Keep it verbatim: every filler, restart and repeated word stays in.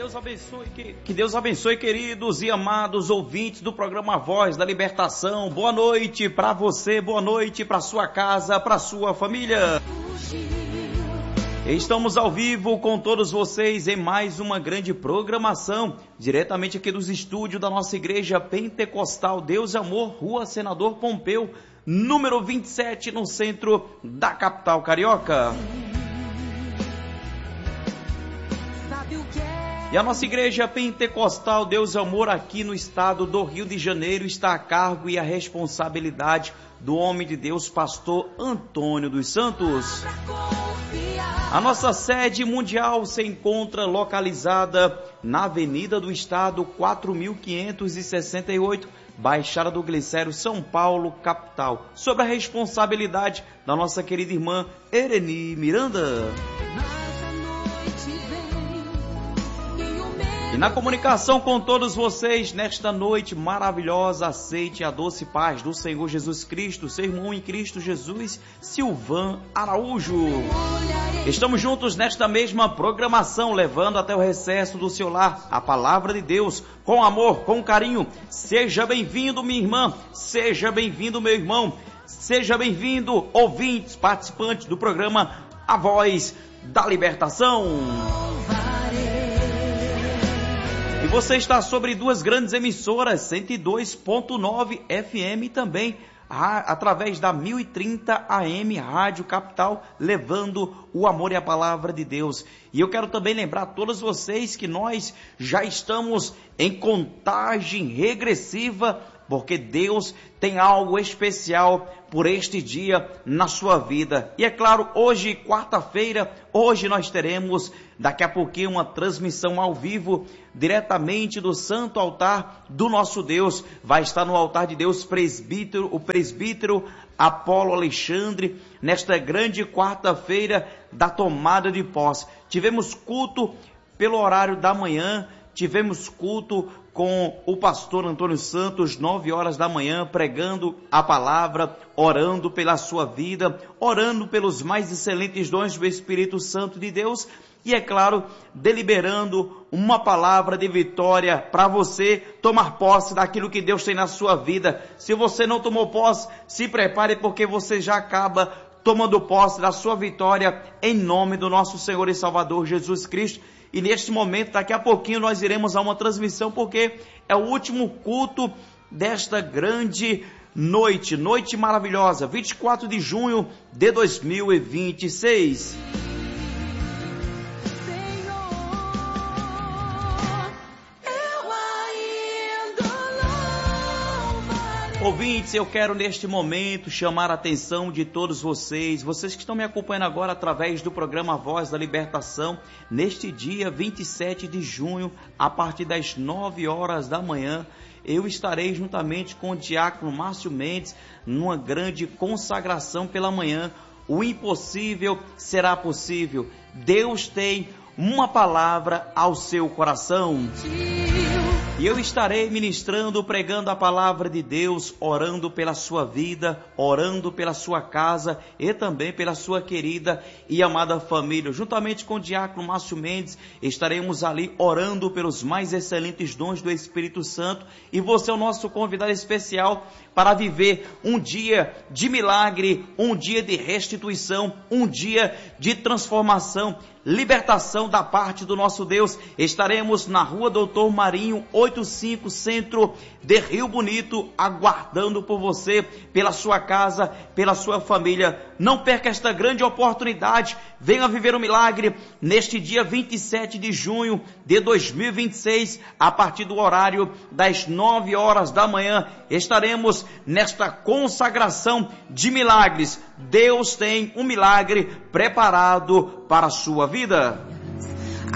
Deus abençoe, que, que Deus abençoe, queridos e amados ouvintes do programa Voz da Libertação. Boa noite para você, boa noite para sua casa, para sua família. Estamos ao vivo com todos vocês em mais uma grande programação, diretamente aqui dos estúdios da nossa Igreja Pentecostal Deus e Amor, Rua Senador Pompeu, número vinte e sete, no centro da capital carioca. E a nossa Igreja Pentecostal Deus e Amor aqui no estado do Rio de Janeiro está a cargo e a responsabilidade do homem de Deus, pastor Antônio dos Santos. A nossa sede mundial se encontra localizada na Avenida do Estado quatro mil quinhentos e sessenta e oito, Baixada do Glicério, São Paulo, capital, sob a responsabilidade da nossa querida irmã Ereni Miranda. E na comunicação com todos vocês, nesta noite maravilhosa, aceite a doce paz do Senhor Jesus Cristo, seu irmão em Cristo Jesus, Silvan Araújo. Estamos juntos nesta mesma programação, levando até o recesso do seu lar a palavra de Deus, com amor, com carinho. Seja bem-vindo, minha irmã, seja bem-vindo, meu irmão, seja bem-vindo, ouvintes, participantes do programa A Voz da Libertação. E você está sobre duas grandes emissoras, cento e dois ponto nove F M também, a, através da mil e trinta A M Rádio Capital, levando o amor e a palavra de Deus. E eu quero também lembrar a todos vocês que nós já estamos em contagem regressiva, porque Deus tem algo especial por este dia na sua vida. E é claro, hoje, quarta-feira, hoje nós teremos daqui a pouquinho uma transmissão ao vivo, diretamente do santo altar do nosso Deus. Vai estar no altar de Deus presbítero, o presbítero Apolo Alexandre, nesta grande quarta-feira da tomada de posse. Tivemos culto pelo horário da manhã, tivemos culto com o pastor Antônio Santos, nove horas da manhã, pregando a palavra, orando pela sua vida, orando pelos mais excelentes dons do Espírito Santo de Deus e, é claro, deliberando uma palavra de vitória para você tomar posse daquilo que Deus tem na sua vida. Se você não tomou posse, se prepare, porque você já acaba tomando posse da sua vitória em nome do nosso Senhor e Salvador Jesus Cristo. E neste momento, daqui a pouquinho, nós iremos a uma transmissão, porque é o último culto desta grande noite, noite maravilhosa, vinte e quatro de junho de dois mil e vinte e seis. Ouvintes, eu quero neste momento chamar a atenção de todos vocês, vocês que estão me acompanhando agora através do programa Voz da Libertação, neste dia vinte e sete de junho, a partir das nove horas da manhã, eu estarei juntamente com o diácono Márcio Mendes, numa grande consagração pela manhã. O impossível será possível. Deus tem uma palavra ao seu coração. E eu estarei ministrando, pregando a palavra de Deus, orando pela sua vida, orando pela sua casa e também pela sua querida e amada família. Juntamente com o diácono Márcio Mendes, estaremos ali orando pelos mais excelentes dons do Espírito Santo. E você é o nosso convidado especial para viver um dia de milagre, um dia de restituição, um dia de transformação, libertação da parte do nosso Deus. Estaremos na Rua Doutor Marinho, oitenta e cinco, centro de Rio Bonito, aguardando por você, pela sua casa, pela sua família. Não perca esta grande oportunidade. Venha viver um milagre neste dia vinte e sete de junho de dois mil e vinte e seis, a partir do horário das nove horas da manhã. Estaremos nesta consagração de milagres. Deus tem um milagre preparado para a sua vida.